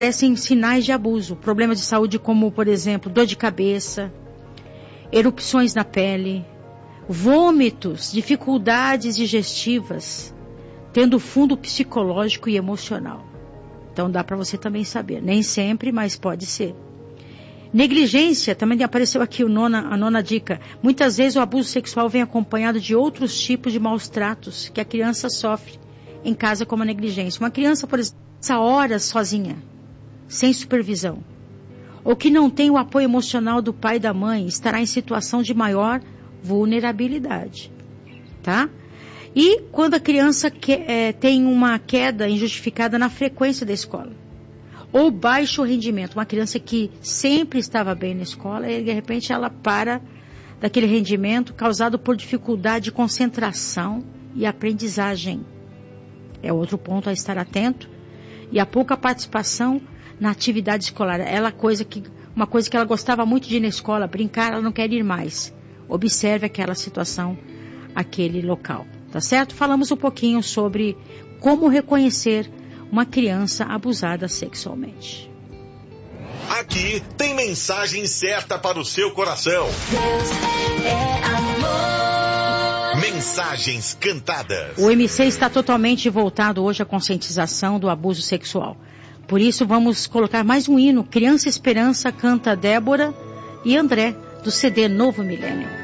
aparecem sinais de abuso, problemas de saúde como, por exemplo, dor de cabeça, erupções na pele, vômitos, dificuldades digestivas, tendo fundo psicológico e emocional. Então dá para você também saber, nem sempre, mas pode ser. Negligência, também apareceu aqui a nona dica. Muitas vezes o abuso sexual vem acompanhado de outros tipos de maus tratos que a criança sofre em casa, como a negligência. Uma criança, por exemplo, passa horas sozinha, sem supervisão, ou que não tem o apoio emocional do pai e da mãe, estará em situação de maior vulnerabilidade, tá? E quando a criança tem uma queda injustificada na frequência da escola, ou baixo rendimento, uma criança que sempre estava bem na escola e de repente ela para daquele rendimento causado por dificuldade de concentração e aprendizagem. É outro ponto a estar atento. E a pouca participação na atividade escolar. Uma coisa que ela gostava muito de ir na escola, brincar, ela não quer ir mais. Observe aquela situação, aquele local. Tá certo? Falamos um pouquinho sobre como reconhecer uma criança abusada sexualmente. Aqui tem mensagem certa para o seu coração. Deus é amor. Mensagens cantadas. O MC está totalmente voltado hoje à conscientização do abuso sexual. Por isso vamos colocar mais um hino. Criança Esperança canta Débora e André, do CD Novo Milênio.